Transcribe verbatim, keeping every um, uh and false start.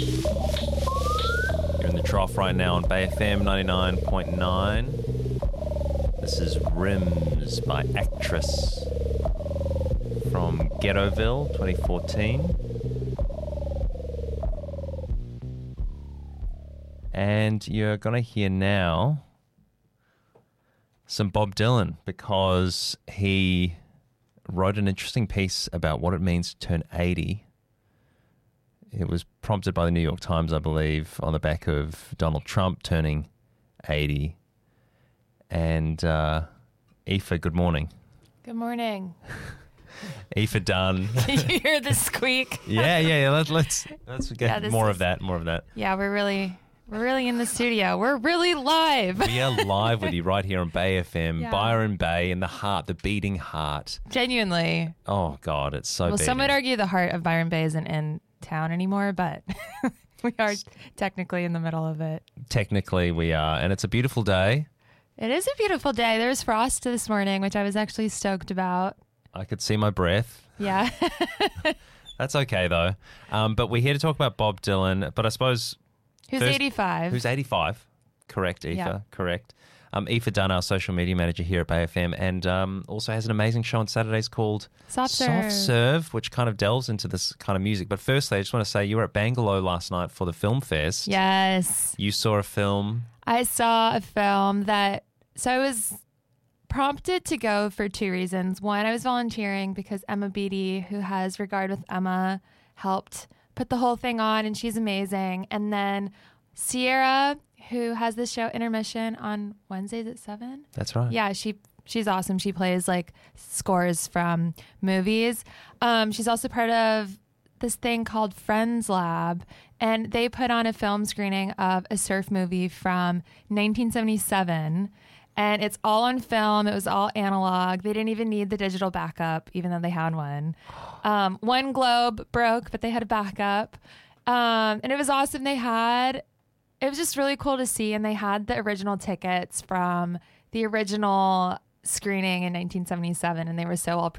You're in the trough right now on Bay F M ninety-nine point nine. This is Rims by Actress from Ghettoville, twenty fourteen. And you're going to hear now some Bob Dylan, because he wrote an interesting piece about what it means to turn eighty. It was prompted by the New York Times, I believe, on the back of Donald Trump turning eighty. And uh, Aoife, good morning. Good morning. Aoife Dunn. Can you hear the squeak? yeah, yeah, yeah. Let, let's let's get Yeah, more is- of that. More of that. Yeah, we're really, we're really in the studio. We're really live. We are live with you right here on Bay F M, Yeah. Byron Bay, in the heart, the beating heart. Genuinely. Oh God, it's so. Well, beating. some would argue the heart of Byron Bay isn't in town anymore, but we are technically in the middle of it. Technically, we are, and it's a beautiful day. It is a beautiful day. There was frost this morning, which I was actually stoked about. I could see my breath. Yeah. That's okay though. Um, but we're here to talk about Bob Dylan. But I suppose Who's First- eighty-five? who's eighty-five? Correct, Aoife. Yeah. Correct. Um, Aoife Dunn, our social media manager here at Bay F M, and um, also has an amazing show on Saturdays called Soft Serve. Soft Serve, which kind of delves into this kind of music. But firstly, I just want to say you were at Bangalore last night for the film fest. Yes. You saw a film. I saw a film that, so I was prompted to go for two reasons. One, I was volunteering because Emma Beattie, who has Regard with Emma, helped put the whole thing on, and she's amazing. And then Sierra, who has this show Intermission on Wednesdays at seven. That's right. Yeah, she she's awesome. She plays like scores from movies. Um, she's also part of this thing called Friends Lab, and they put on a film screening of a surf movie from nineteen seventy-seven, and it's all on film. It was all analog. They didn't even need the digital backup, even though they had one. Um, one globe broke, but they had a backup, um, and it was awesome. They had it was just really cool to see, and they had the original tickets from the original screening in nineteen seventy-seven, and they were so well